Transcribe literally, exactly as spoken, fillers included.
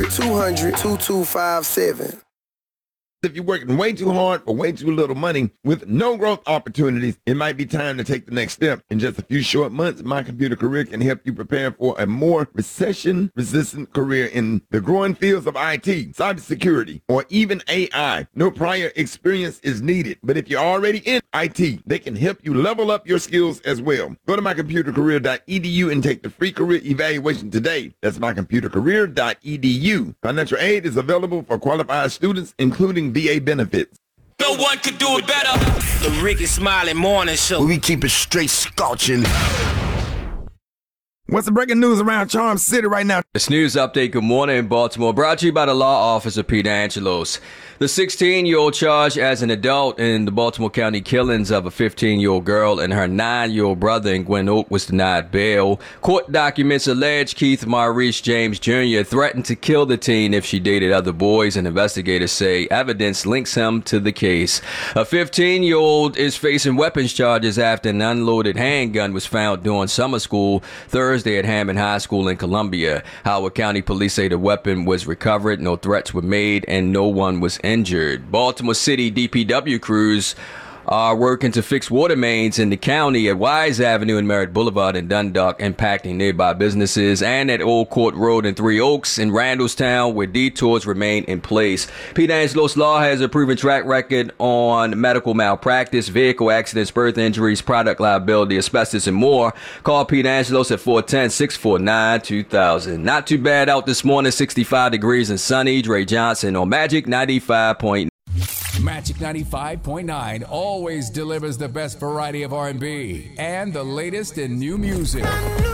two hundred, two two five seven. If you're working way too hard for way too little money with no growth opportunities, it might be time to take the next step. In just a few short months, My Computer Career can help you prepare for a more recession-resistant career in the growing fields of I T, cybersecurity, or even A I. No prior experience is needed, but if you're already in I T, they can help you level up your skills as well. Go to my computer career dot e d u and take the free career evaluation today. That's my computer career dot e d u. Financial aid is available for qualified students, including V A benefits. No one could do it better. The Ricky Smiley Morning Show. We keep it straight scorching. What's the breaking news around Charm City right now? This news update, good morning, Baltimore, brought to you by the law office of Pete Angelos. The sixteen-year-old charged as an adult in the Baltimore County killings of a fifteen-year-old girl and her nine-year-old brother in Gwen Oak was denied bail. Court documents allege Keith Maurice James Junior threatened to kill the teen if she dated other boys, and investigators say evidence links him to the case. A fifteen-year-old is facing weapons charges after an unloaded handgun was found during summer school Thursday at Hammond High School in Columbia. Howard County police say the weapon was recovered, no threats were made, and no one was injured. Baltimore City D P W crews are working to fix water mains in the county at Wise Avenue and Merritt Boulevard in Dundalk, impacting nearby businesses, and at Old Court Road in Three Oaks in Randallstown, where detours remain in place. Pete Angelos Law has a proven track record on medical malpractice, vehicle accidents, birth injuries, product liability, asbestos, and more. Call Pete Angelos at four one zero, six four nine, two thousand. Not too bad out this morning, sixty-five degrees and sunny. Dre Johnson on Magic ninety-five point nine. Magic ninety-five point nine always delivers the best variety of R and B and the latest in new music.